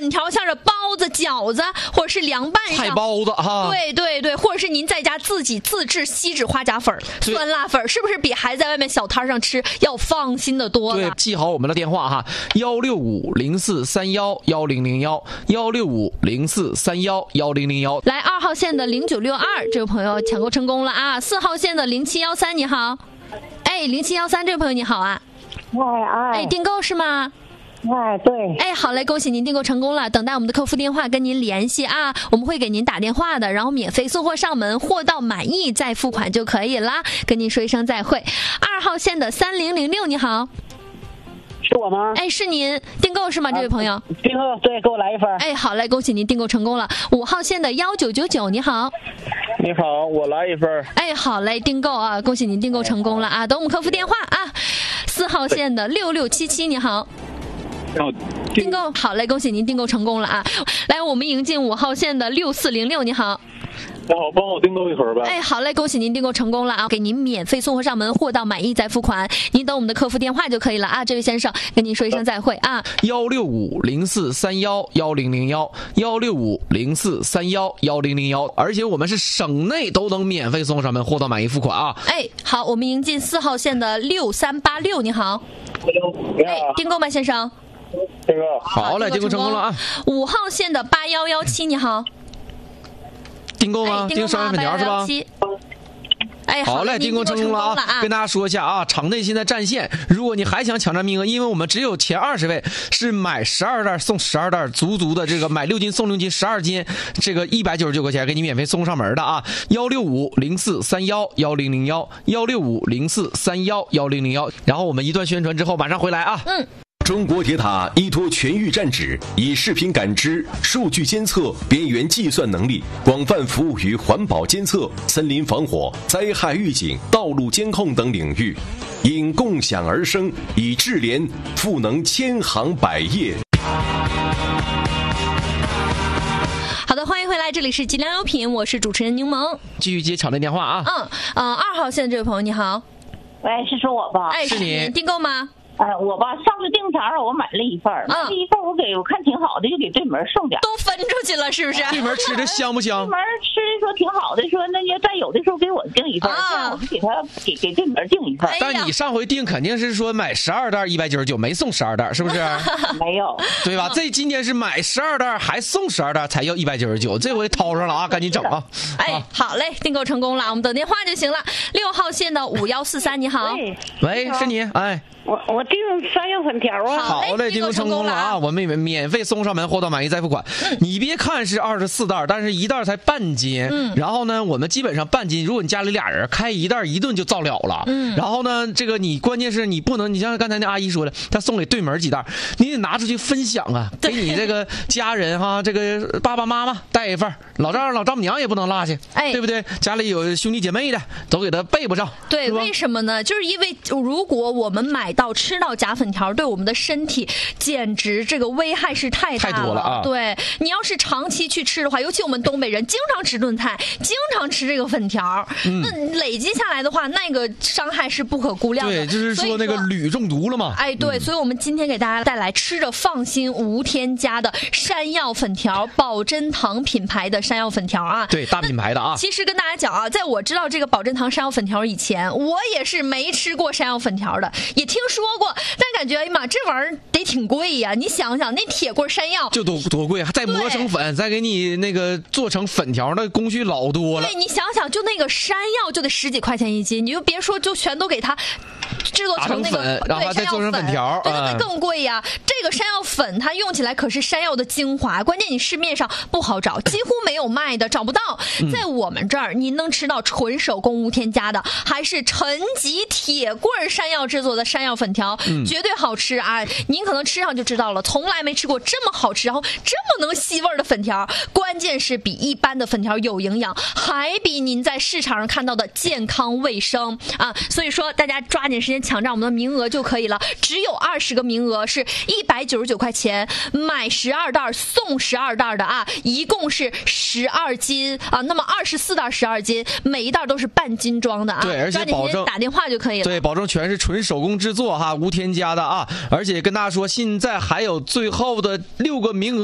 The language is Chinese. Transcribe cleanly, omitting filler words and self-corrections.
粉条像是包子、饺子，或者是凉拌上菜包子哈。 对对对，或者是您在家自己自制锡纸花甲粉、酸辣粉，是不是比孩子在外面小摊上吃要放心的多了？ 对，记好我们的电话哈，16504311001，16504311001。 来2号线的0962，这位朋友抢购成功了啊！4号线的0713，你好。哎，0713这位朋友你好啊。哎，订购是吗？ 哎，对。 哎，好嘞，恭喜您订购成功了，等待我们的客服电话跟您联系啊，我们会给您打电话的，然后免费送货上门，货到满意再付款就可以啦。跟您说一声再会。2号线的3006，你好。 是我吗？ 哎，是您订购是吗？这位朋友。 订购，对，给我来一份。 哎，好嘞，恭喜您订购成功了。5号线的1999，你好。 你好，我来一份。 哎，好嘞，订购啊，恭喜您订购成功了啊！等我们客服电话啊。4号线的6677，你好。订购好嘞，恭喜您订购成功了啊！来，我们迎进5号线的6406，你好。 你好，帮我订购一份呗。 哎，好嘞，恭喜您订购成功了啊！给您免费送货上门，货到满意再付款。您等我们的客服电话就可以了啊！这位先生，跟您说一声再会啊 ！16504311001，16504311001，而且我们是省内都能免费送上门，货到满意付款啊！ 哎，好，我们迎进4号线的6386，你好。哎，订购吗，先生？ 这个好嘞，订购成功了啊 ！5号线的8117，你好。 订购吗？订烧烤粉条是吧？ 哎， 好嘞，订购成功了啊！跟大家说一下啊，场内现在占线，如果你还想抢占名额，因为我们只有前20位是买12袋送12袋，足的这个买6斤送6斤，12斤，这个199块钱给你免费送上门的啊！16504311001，16504311001，然后我们一段宣传之后马上回来啊。 中国铁塔依托全域站址，以视频感知、数据监测、边缘计算能力，广泛服务于环保监测、森林防火、灾害预警、道路监控等领域，因共享而生，以智联赋能千行百业。 好的，欢迎回来，这里是吉良优品，我是主持人柠檬， 继续接场内电话啊。 2号线这位朋友你好。 喂，是说我吧？ 哎，是你订购吗？ 我吧，上次订条我买了一份，买了一份我看挺好的，就给对门送点， 都分出去了是不是？ 对门吃的香不香？ 对门吃的说挺好的，说那要再有的时候给我订一份，这样我就给他给对门订一份。 但你上回订肯定是说买12袋199，没送12袋，是不是？ 没有， 对吧？今天是买12袋还送12袋，才要199，这回掏上了啊，赶紧整啊！ 哎，好嘞，订购成功了，我们等电话就行了。6号线的5143，你好。 喂，是你？哎。 我订山药粉条啊！ 好嘞，订购成功了啊！我们免费送上门，货到满意再付款。你别看是24袋，但是一袋才半斤。然后呢，我们基本上半斤，如果你家里俩人开一袋一顿就造了了。然后呢，这个你关键是你不能，你像刚才那阿姨说的，她送给对门几袋，你得拿出去分享啊，给你这个家人哈，这个爸爸妈妈带一份，老丈人老丈母娘也不能落下，对不对？家里有兄弟姐妹的，都给他备不上。 对，为什么呢？就是因为如果我们吃到假粉条，对我们的身体简直这个危害是太大了。 太多了啊！ 对，你要是长期去吃的话，尤其我们东北人经常吃炖菜，经常吃这个粉条，那累积下来的话，那个伤害是不可估量的。 对，就是说那个铝中毒了嘛。 哎，对，所以我们今天给大家带来吃着放心无添加的山药粉条，宝珍堂品牌的山药粉条啊。 对，大品牌的啊。 其实跟大家讲啊，在我知道这个宝珍堂山药粉条以前，我也是没吃过山药粉条的，也听说过，但感觉哎呀妈，这玩意儿得挺贵呀！你想想，那铁棍山药就多贵，再磨成粉，再给你那个做成粉条，那工序老多了。 对，你想想，就那个山药就得10几块钱一斤，你就别说就全都给它制作成那个粉，然后再做成粉条， 对，那更贵呀。这个山药粉它用起来可是山药的精华，关键你市面上不好找，几乎没有卖的，找不到。在我们这儿，您能吃到纯手工无添加的，还是陈吉铁棍山药制作的山药粉条，绝对好吃啊！您可能吃上就知道了，从来没吃过这么好吃，然后这么能吸味的粉条，关键是比一般的粉条有营养，还比您在市场上看到的健康卫生啊！所以说，大家抓紧时间抢占我们的名额就可以了，只有20个名额，是199块钱，买12袋送12袋的啊，一共是12斤啊，那么24袋12斤，每一袋都是半斤装的啊， 对，而且保证打电话就可以了， 对，保证全是纯手工制作哈，无添加的啊，而且跟大家说，现在还有最后的6个名额。